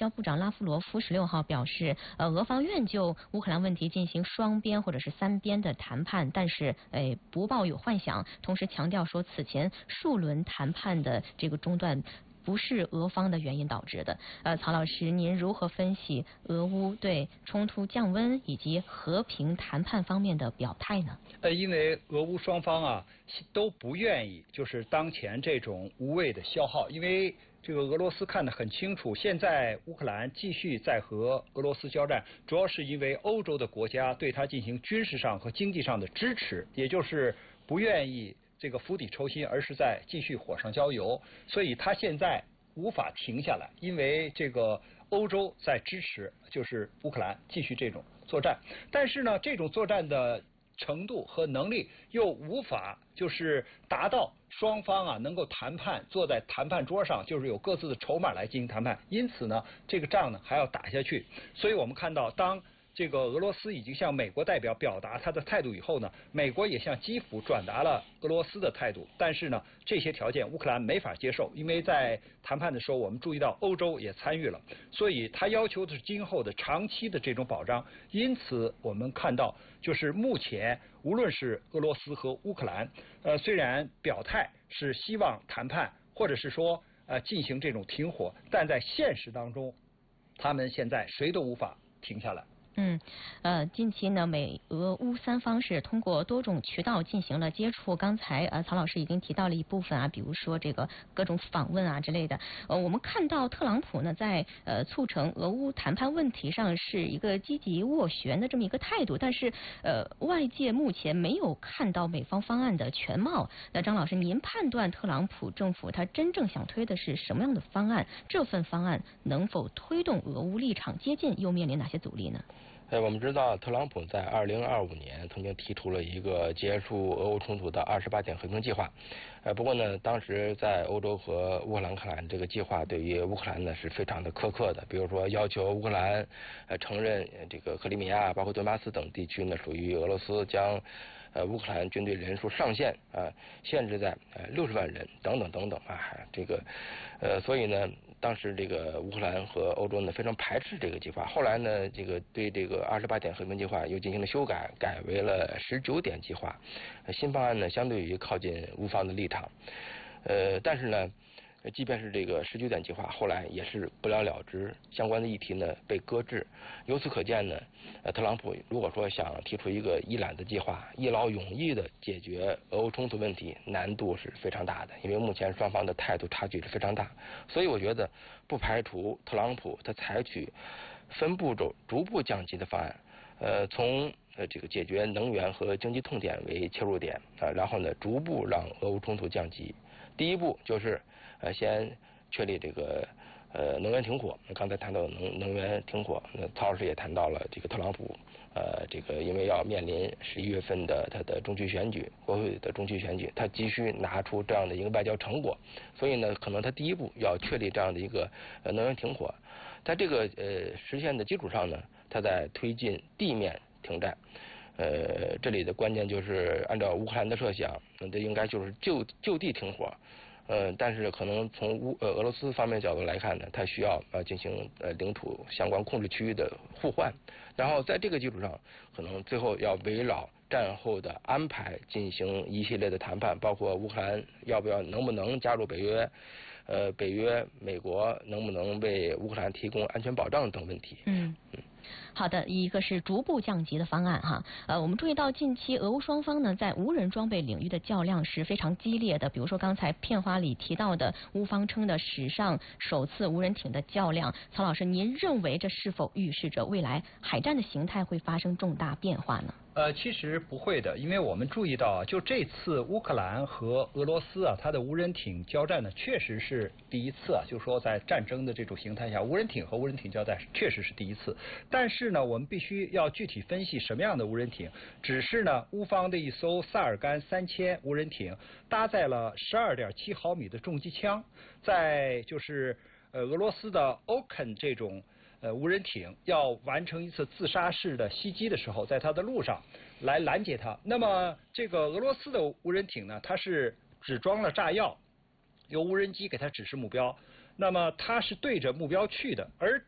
交部长拉夫罗夫16号表示，俄方愿就乌克兰问题进行双边或者是3边的谈判，但是不抱有幻想，同时强调说此前数轮谈判的这个中断不是俄方的原因导致的。曹老师，您如何分析俄乌对冲突降温以及和平谈判方面的表态呢？ 因为俄乌双方啊都不愿意就是当前这种无谓的消耗，因为这个俄罗斯看得很清楚，现在乌克兰继续在和俄罗斯交战，主要是因为欧洲的国家对他进行军事上和经济上的支持，也就是不愿意这个釜底抽薪，而是在继续火上浇油，所以他现在无法停下来，因为这个欧洲在支持，就是乌克兰继续这种作战，但是呢，这种作战的程度和能力又无法就是达到双方啊能够谈判，坐在谈判桌上，就是有各自的筹码来进行谈判，因此呢，这个仗呢还要打下去，所以我们看到当这个俄罗斯已经向美国代表表达他的态度以后呢，美国也向基辅转达了俄罗斯的态度，但是呢，这些条件乌克兰没法接受，因为在谈判的时候我们注意到欧洲也参与了，所以他要求的是今后的长期的这种保障，因此我们看到就是目前无论是俄罗斯和乌克兰，虽然表态是希望谈判或者是说进行这种停火，但在现实当中，他们现在谁都无法停下来。 近期呢，美俄乌3方是通过多种渠道进行了接触。刚才曹老师已经提到了一部分啊，比如说这个各种访问啊之类的。我们看到特朗普呢在促成俄乌谈判问题上是一个积极斡旋的这么一个态度，但是外界目前没有看到美方方案的全貌。那张老师，您判断特朗普政府他真正想推的是什么样的方案？这份方案能否推动俄乌立场接近，又面临哪些阻力呢？ 我们知道特朗普在2025年曾经提出了一个结束俄乌冲突的28点和平计划，不过呢，当时在欧洲和乌克兰看来，这个计划对于乌克兰呢是非常的苛刻的，比如说要求乌克兰承认这个克里米亚包括顿巴斯等地区呢属于俄罗斯，将乌克兰军队人数上限限制在60万人等等等等这个所以呢，当时这个乌克兰和欧洲呢非常排斥这个计划。后来呢，这个对这个28点和平计划又进行了修改，改为了19点计划。新方案呢，相对于靠近乌方的立场。但是呢，即便是这个19点计划，后来也是不了了之，相关的议题呢被搁置。由此可见呢，特朗普如果说想提出一个一揽子计划，一劳永逸的解决俄乌冲突问题，难度是非常大的，因为目前双方的态度差距是非常大。所以我觉得不排除特朗普他采取分步骤逐步降级的方案，从这个解决能源和经济痛点为切入点然后呢逐步让俄乌冲突降级。第一步就是先确立这个能源停火。刚才谈到能源停火，那曹老师也谈到了这个特朗普这个因为要面临11月份的他的中期选举，国会的中期选举，他急需拿出这样的一个外交成果，所以呢，可能他第一步要确立这样的一个能源停火。在这个实现的基础上呢，他在推进地面停战。这里的关键就是按照乌克兰的设想，这应该就是就地停火。但是可能从俄罗斯方面角度来看呢，它需要进行领土相关控制区域的互换，然后在这个基础上，可能最后要围绕战后的安排进行一系列的谈判，包括乌克兰能不能加入北约，北约美国能不能为乌克兰提供安全保障等问题。 好的，一个是逐步降级的方案哈。我们注意到近期俄乌双方呢在无人装备领域的较量是非常激烈的，比如说刚才片花里提到的乌方称的史上首次无人艇的较量，曹老师，您认为这是否预示着未来海战的形态会发生重大变化呢？ 其实不会的，因为我们注意到就这次乌克兰和俄罗斯它的无人艇交战呢，确实是第一次就是说在战争的这种形态下，无人艇和无人艇交战确实是第一次。但是呢，我们必须要具体分析什么样的无人艇。只是呢，乌方的一艘萨尔干3000无人艇搭载了12.7毫米的重机枪，在就是俄罗斯的 Okan 这种无人艇要完成一次自杀式的袭击的时候，在它的路上来拦截它。那么这个俄罗斯的无人艇呢，它是只装了炸药，由无人机给它指示目标，那么它是对着目标去的。而